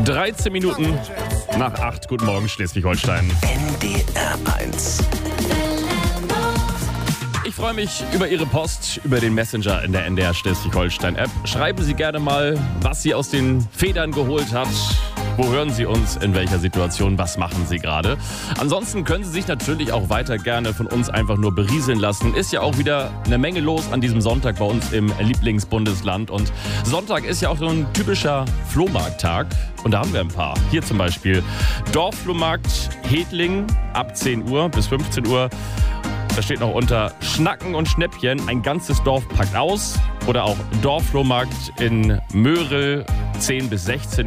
13 Minuten nach 8. Guten Morgen, Schleswig-Holstein. NDR 1. Ich freue mich über Ihre Post, über den Messenger in der NDR Schleswig-Holstein-App. Schreiben Sie gerne mal, was Sie aus den Federn geholt hat. Wo hören Sie uns? In welcher Situation? Was machen Sie gerade? Ansonsten können Sie sich natürlich auch weiter gerne von uns einfach nur berieseln lassen. Ist ja auch wieder eine Menge los an diesem Sonntag bei uns im Lieblingsbundesland. Und Sonntag ist ja auch so ein typischer Flohmarkttag. Und da haben wir ein paar. Hier zum Beispiel Dorfflohmarkt Hedling ab 10 Uhr bis 15 Uhr. Da steht noch unter Schnacken und Schnäppchen, ein ganzes Dorf packt aus. Oder auch Dorfflohmarkt in Möhrl 10 bis 16